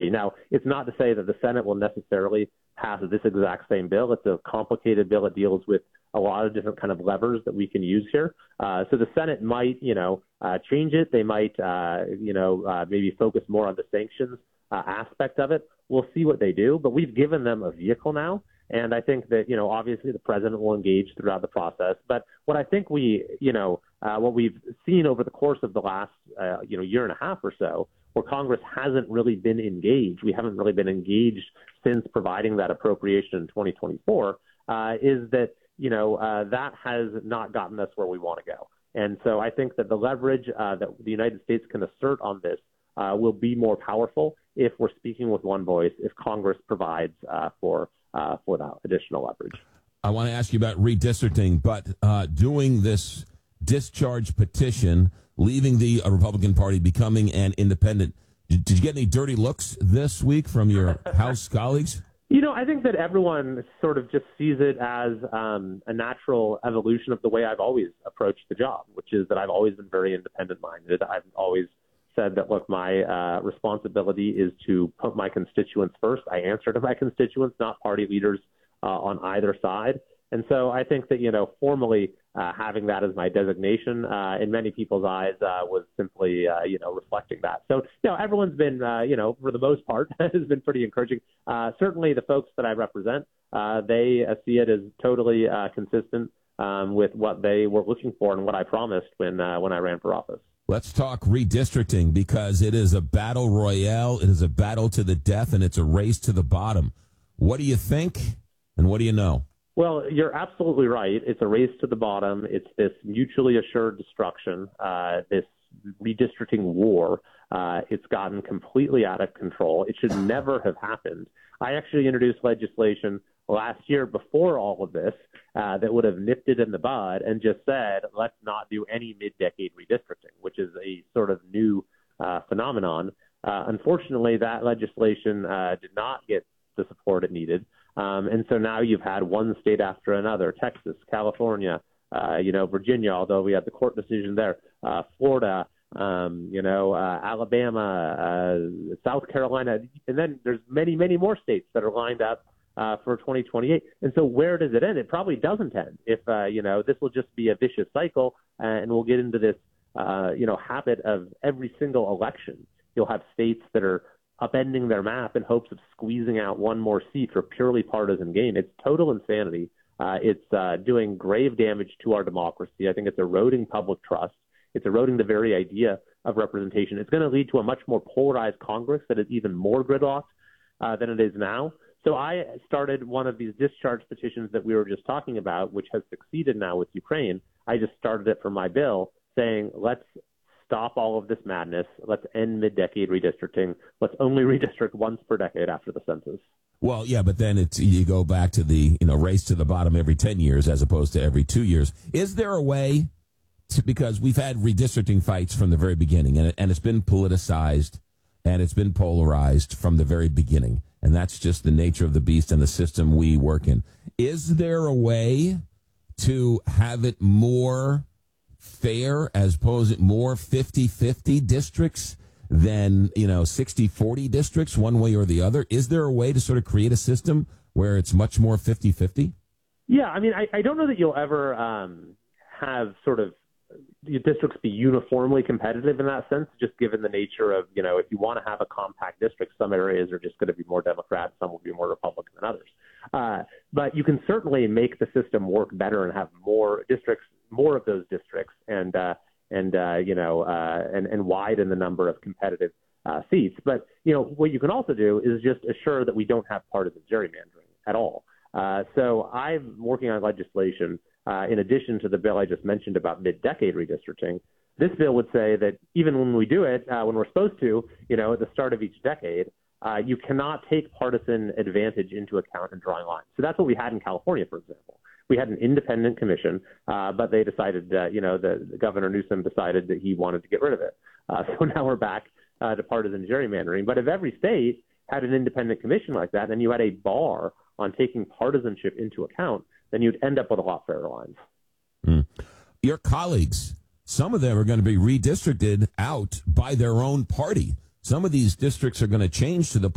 party. Now, it's not to say that the Senate will necessarily pass this exact same bill. It's a complicated bill. It deals with a lot of different kind of levers that we can use here. So the Senate might, change it. They might, maybe focus more on the sanctions aspect of it. We'll see what they do. But we've given them a vehicle now. And I think that, obviously the president will engage throughout the process. But what I think what we've seen over the course of the last, year and a half or so, where Congress hasn't really been engaged, we haven't really been engaged since providing that appropriation in 2024, is that, that has not gotten us where we want to go. And so I think that the leverage that the United States can assert on this will be more powerful if we're speaking with one voice, if Congress provides for that additional leverage. I want to ask you about redistricting, but doing this discharge petition, leaving the Republican Party, becoming an independent, did you get any dirty looks this week from your House colleagues? I think that everyone sort of just sees it as a natural evolution of the way I've always approached the job, which is that I've always been very independent-minded. I've always said that, look, my responsibility is to put my constituents first. I answer to my constituents, not party leaders on either side. And so I think that, formally having that as my designation in many people's eyes was simply, reflecting that. So, everyone's been, for the most part, has been pretty encouraging. Certainly the folks that I represent, they see it as totally consistent with what they were looking for and what I promised when I ran for office. Let's talk redistricting, because it is a battle royale. It is a battle to the death, and it's a race to the bottom. What do you think, and what do you know? Well, you're absolutely right. It's a race to the bottom. It's this mutually assured destruction, this redistricting war. It's gotten completely out of control. It should never have happened. I actually introduced legislation last year before all of this that would have nipped it in the bud and just said, let's not do any mid-decade redistricting, which is a sort of new phenomenon. Unfortunately, that legislation did not get the support it needed. And so now you've had one state after another, Texas, California, Virginia, although we had the court decision there, Florida, Alabama, South Carolina, and then there's many, many more states that are lined up for 2028. And so where does it end? It probably doesn't end if, this will just be a vicious cycle and we'll get into this, habit of every single election. You'll have states that are upending their map in hopes of squeezing out one more seat for purely partisan gain. It's total insanity. It's doing grave damage to our democracy. I think it's eroding public trust. It's eroding the very idea of representation. It's going to lead to a much more polarized Congress that is even more gridlocked than it is now. So I started one of these discharge petitions that we were just talking about, which has succeeded now with Ukraine. I just started it for my bill saying, let's stop all of this madness. Let's end mid-decade redistricting. Let's only redistrict once per decade after the census. Well, yeah, but then you go back to the race to the bottom every 10 years as opposed to every 2 years. Is there a way to, because we've had redistricting fights from the very beginning, and it's been politicized and it's been polarized from the very beginning, and that's just the nature of the beast and the system we work in. Is there a way to have it more fair, as opposed to more 50-50 districts than 60-40 districts one way or the other? Is there a way to sort of create a system where it's much more 50-50? Yeah, I mean, I don't know that you'll ever have sort of districts be uniformly competitive in that sense, just given the nature of, if you want to have a compact district, some areas are just going to be more Democrat, some will be more Republican than others. But you can certainly make the system work better and have more districts, more of those districts, and widen the number of competitive seats. But what you can also do is just assure that we don't have partisan gerrymandering at all. So I'm working on legislation in addition to the bill I just mentioned about mid-decade redistricting. This bill would say that even when we do it, when we're supposed to, at the start of each decade, you cannot take partisan advantage into account in drawing lines. So that's what we had in California, for example. We had an independent commission, but they decided that, the Governor Newsom decided that he wanted to get rid of it. So now we're back to partisan gerrymandering. But if every state had an independent commission like that, and you had a bar on taking partisanship into account, then you'd end up with a lot fairer lines. Your colleagues, some of them are going to be redistricted out by their own party. Some of these districts are going to change to the